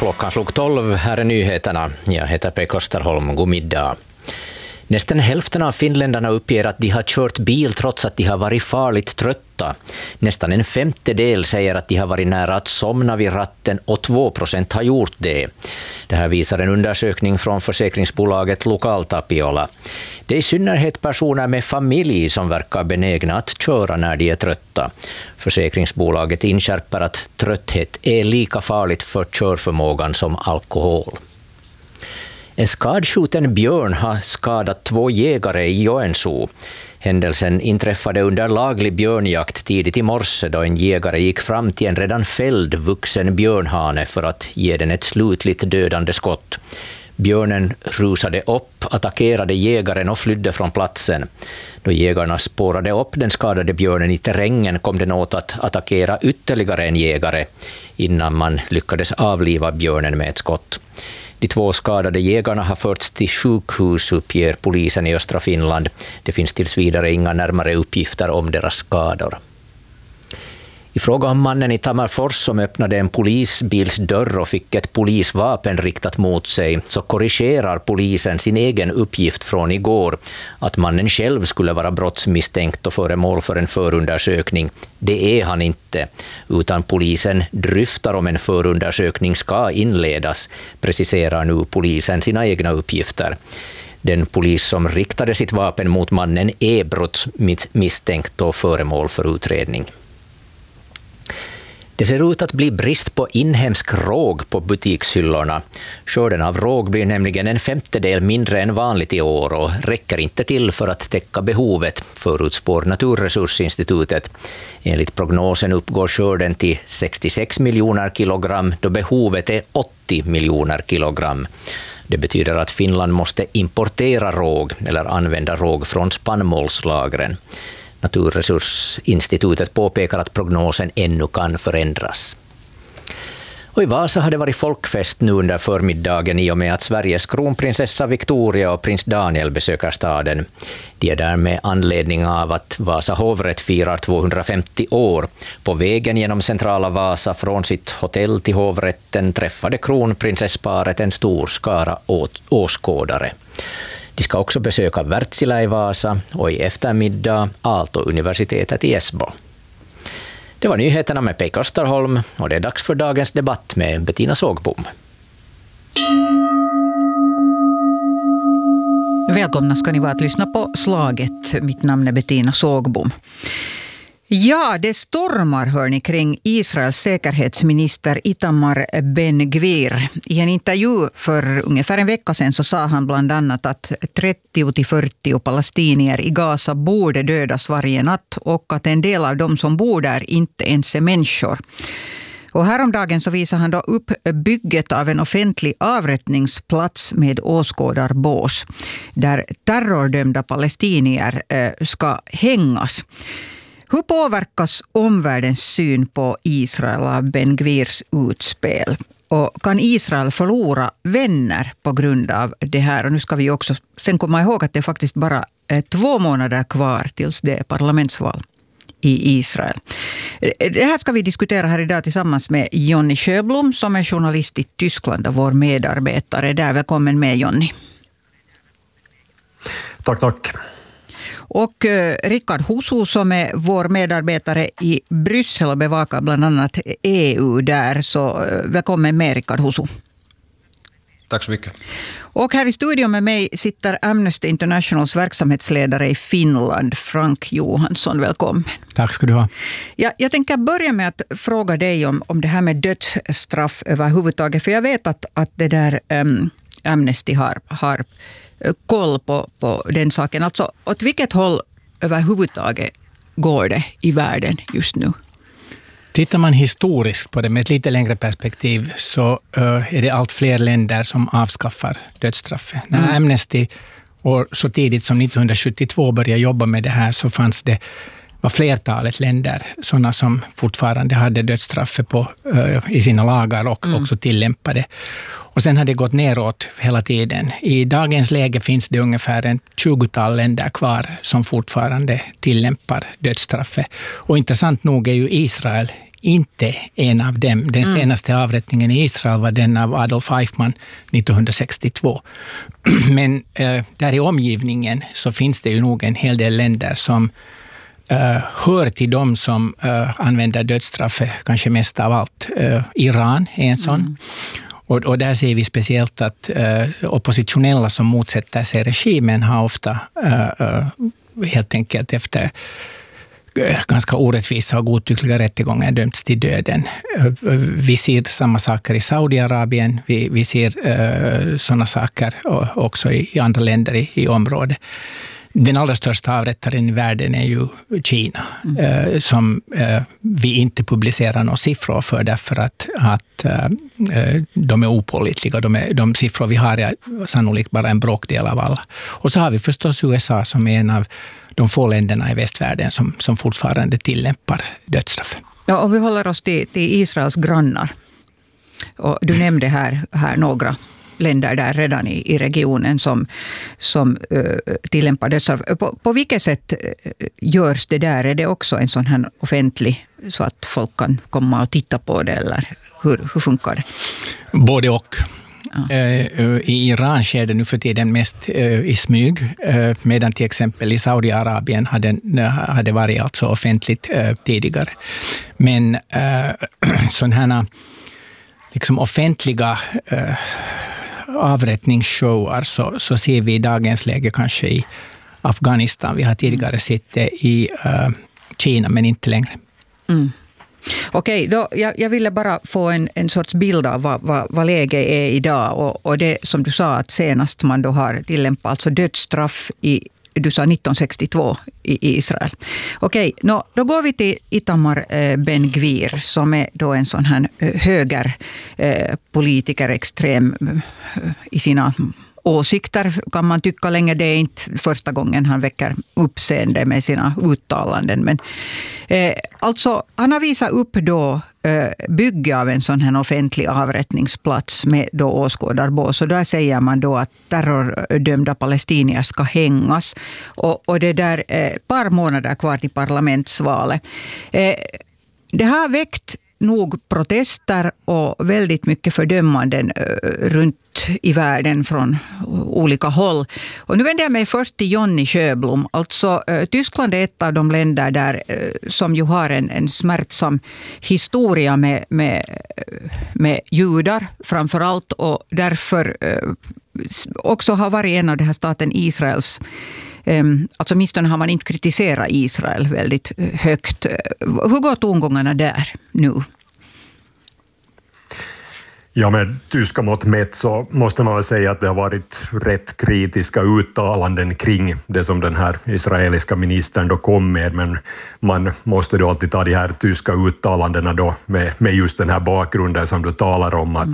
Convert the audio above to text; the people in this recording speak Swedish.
Klockan slog 12, här är nyheterna. Jag heter Pekka Kosterholm, god middag. Nästan hälften av finländarna uppger att de har kört bil trots att de har varit farligt trötta. Nästan en femtedel säger att de har varit nära att somna vid ratten och 2% har gjort det. Det här visar en undersökning från försäkringsbolaget Lokaltapiola. Det är i synnerhet personer med familj som verkar benägna att köra när de är trötta. Försäkringsbolaget inskärper att trötthet är lika farligt för körförmågan som alkohol. En skadskjuten björn har skadat 2 jägare i Joensuu. Händelsen inträffade under laglig björnjakt tidigt i morse då en jägare gick fram till en redan fälld vuxen björnhane för att ge den ett slutligt dödande skott. Björnen rusade upp, attackerade jägaren och flydde från platsen. Då jägarna spårade upp den skadade björnen i terrängen kom den åt att attackera ytterligare en jägare innan man lyckades avliva björnen med ett skott. De 2 skadade jägarna har förts till sjukhus, uppger polisen i östra Finland. Det finns tills vidare inga närmare uppgifter om deras skador. I fråga om mannen i Tammerfors som öppnade en polisbils dörr och fick ett polisvapen riktat mot sig, så korrigerar polisen sin egen uppgift från igår att mannen själv skulle vara brottsmisstänkt och föremål för en förundersökning. Det är han inte, utan polisen dryftar om en förundersökning ska inledas, preciserar nu polisen sina egna uppgifter. Den polis som riktade sitt vapen mot mannen är brottsmisstänkt och föremål för utredning. Det ser ut att bli brist på inhemsk råg på butikshyllorna. Skörden av råg blir nämligen en femtedel mindre än vanligt i år och räcker inte till för att täcka behovet, förutspår Naturresursinstitutet. Enligt prognosen uppgår skörden till 66 miljoner kilogram då behovet är 80 miljoner kilogram. Det betyder att Finland måste importera råg eller använda råg från spannmålslagren. Naturresursinstitutet påpekar att prognosen ännu kan förändras. Och i Vasa har det varit folkfest nu under förmiddagen i och med att Sveriges kronprinsessa Victoria och prins Daniel besöker staden. De är där med anledning av att Vasa hovrätt firar 250 år. På vägen genom centrala Vasa från sitt hotell till hovrätten träffade kronprinsessparet en stor skara åskådare. De ska också besöka Wärtsilä i Vasa och i eftermiddag Aalto-universitetet i Esbo. Det var nyheterna med Pekka Kosterholm och det är dags för dagens debatt med Bettina Sågbom. Välkomna ska ni vara att lyssna på Slaget. Mitt namn är Bettina Sågbom. Ja, det stormar hörni kring Israels säkerhetsminister Itamar Ben-Gvir. I en intervju för ungefär en vecka sedan så sa han bland annat att 30-40 palestinier i Gaza borde dödas varje natt och att en del av dem som bor där inte ens är människor. Och häromdagen så visar han då upp bygget av en offentlig avrättningsplats med åskådarbås där terrordömda palestinier ska hängas. Hur påverkas omvärldens syn på Israel av Ben-Gvirs utspel? Och kan Israel förlora vänner på grund av det här? Och nu ska vi också sen komma ihåg att det är faktiskt bara 2 månader kvar tills det är parlamentsval i Israel. Det här ska vi diskutera här idag tillsammans med Jonny Sjöblom som är journalist i Tyskland och vår medarbetare. Där, välkommen med Jonny. Tack. Och Rickard Husu som är vår medarbetare i Bryssel och bevakar bland annat EU där. Så välkommen med Rickard Husu. Tack så mycket. Och här i studion med mig sitter Amnesty Internationals verksamhetsledare i Finland, Frank Johansson. Välkommen. Tack ska du ha. Jag tänker börja med att fråga dig om det här med dödsstraff överhuvudtaget. För jag vet att det där Amnesty har koll på den saken. Alltså, åt vilket håll överhuvudtaget går det i världen just nu? Tittar man historiskt på det med ett lite längre perspektiv så är det allt fler länder som avskaffar dödsstraffet. När Amnesty så tidigt som 1972 började jobba med det här så var flertalet länder sådana som fortfarande hade dödsstraffet i sina lagar och också tillämpade. Och sen har det gått neråt hela tiden. I dagens läge finns det ungefär 20-tal länder kvar som fortfarande tillämpar dödsstraffet. Och intressant nog är ju Israel inte en av dem. Den senaste avrättningen i Israel var den av Adolf Eichmann 1962. Men där i omgivningen så finns det ju nog en hel del länder som hör till dem som använder dödsstraffet kanske mest av allt. Iran är en sån. Och där ser vi speciellt att oppositionella som motsätter sig regimen har ofta helt enkelt efter ganska orättvisa och godtyckliga rättegångar dömts till döden. Vi ser samma saker i Saudiarabien, vi ser sådana saker också i andra länder i området. Den allra största avrättaren i världen är ju Kina, som vi inte publicerar några siffror för därför att de är opålitliga. De siffror vi har är sannolikt bara en bråkdel av alla. Och så har vi förstås USA som är en av de få länderna i västvärlden som fortfarande tillämpar dödsstraff. Ja, och vi håller oss till Israels grannar. Och du nämnde här några länder där redan i regionen som tillämpar dödsstraff. På vilket sätt görs det där? Är det också en sån här offentlig så att folk kan komma och titta på det, eller hur funkar det? Både och. I Iran sker det nu för tiden mest i smyg, medan till exempel i Saudiarabien hade varit alltså offentligt tidigare. Men sådana här liksom offentliga avrättningsshower så ser vi i dagens läge kanske i Afghanistan. Vi har tidigare sett det i Kina, men inte längre. Okej, då, jag ville bara få en sorts bild av vad läget är idag. Och det som du sa att senast man då har tillämpat alltså dödsstraff du sa 1962 i Israel. Okej, då går vi till Itamar Ben-Gvir som är då en sån här högerpolitiker, extrem i sina åsikter kan man tycka länge. Det är inte första gången han väcker uppseende med sina uttalanden. Men alltså han har visat upp då bygge av en sån här offentlig avrättningsplats med då åskådarbås. Och där säger man då att terrordömda palestinier ska hängas. Och det där par månader kvar till parlamentsvalet. Det har väckt nog protester och väldigt mycket fördömanden runt i världen från olika håll. Och nu vänder jag mig först till Jonny Sjöblom. Alltså Tyskland är ett av de länder där som ju har en smärtsam historia med judar framförallt, och därför också har varit en av den här staten Israels. Alltså åtminstone har man inte kritiserat Israel väldigt högt. Hur går tongångarna där nu? Ja, med tyska mått mätt så måste man väl säga att det har varit rätt kritiska uttalanden kring det som den här israeliska ministern då kom med, men man måste då alltid ta de här tyska uttalandena då med just den här bakgrunden som du talar om, att